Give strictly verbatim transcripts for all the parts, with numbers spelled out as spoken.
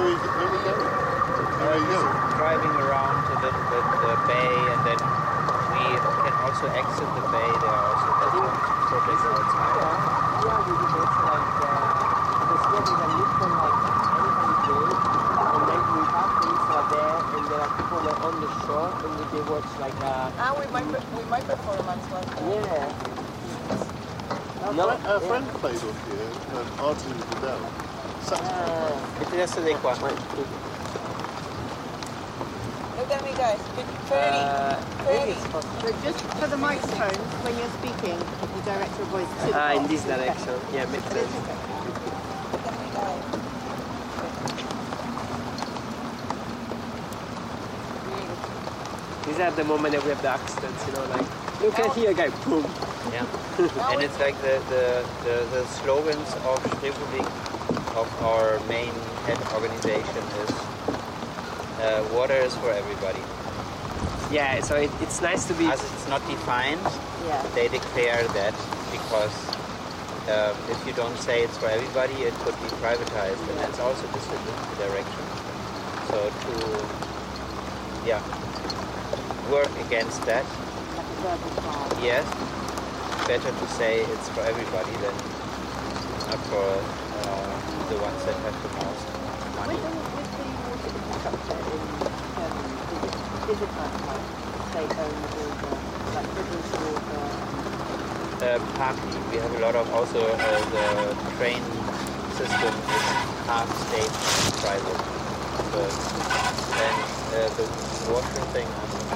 we, where we going? Where are you Just going? driving around a little bit the bay, and then we can also exit the bay. There are also projects outside. Yeah, we did also like uh, the story that you from like any day, and then we have things are there, and there are people on the shore, and we they watch like uh. Ah, we might we might performance like that. Yeah. Our, No, friend, our yeah. friend played on here, um, Artin Vidal. Saxophone. Adesso dei qua. Look at me, guys. thirty. Uh, thirty. So just for the microphone, when you're speaking, you direct your voice to the Ah, in box. this direction. Yeah, makes But it's sense. okay. Look at me, guys. These are the moment that we have the accidents, you know, like, look at here, guy, boom. Yeah. And it's like the, the, the, the slogans of Strevolik, of our main head organization is uh, water is for everybody. Yeah, so it, it's nice to be... As it's not defined, Yeah. they declare that because um, if you don't say it's for everybody, it could be privatized, and that's also just the the direction. So to, yeah, work against that, Like a verbal card. yes, better to say it's for everybody than not for uh, the ones that have the most With money. the, with the water infrastructure in Germany, is it, is it kind of like state-owned water, like British water? Uh, partly, we have a lot of also uh, the train system is half state, half private. So, and uh, the water thing,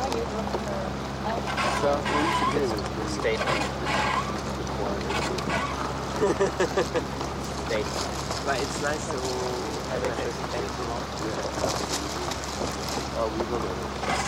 So, what you should do is state, state. But it's nice to have electricity. Oh, we got it.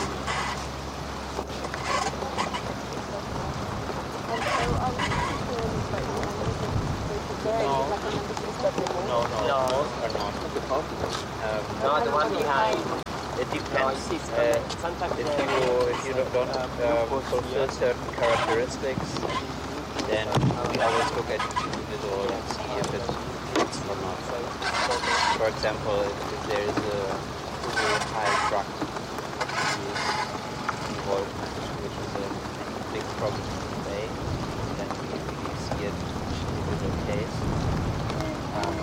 And so are we considering like the membership there? No. Is it like a membership level? No, no, No. most are not. Um, No, the one behind. it No, depends. it's, Uh, sometimes if they- you if you don't, don't uh, fulfill certain characteristics, then we always look at each individual and see if it fits or not. For example, if, if there is a really high drug use involvement, which is a big problem today, then we really see it in each individual case. Um,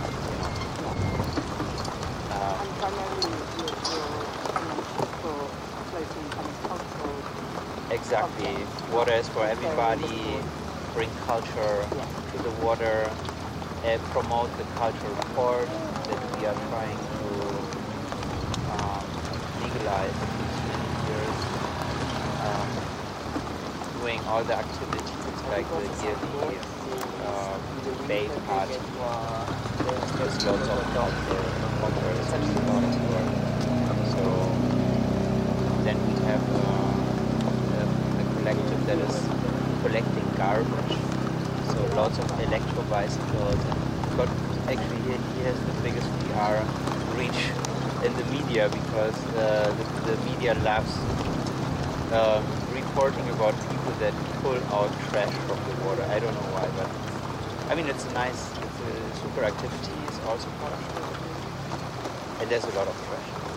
uh, And primarily your, your membership for floating kind of cultural. Exactly. Water is for everybody. Bring culture to the water. Uh, promote the cultural port that we are trying to um, legalize in these many years. Um, doing all the activities like the yearly uh, bay party. There's lots of culture, culture is actually a lot of work. So then we have uh, a, a collective that is collecting garbage. So lots of electro bicycles. And but actually he, he has the biggest P R reach in the media because uh, the, the media loves um, reporting about people that pull out trash from the water. I don't know why, but I mean it's a nice, it's a super activity. It's also part of it. And there's a lot of trash.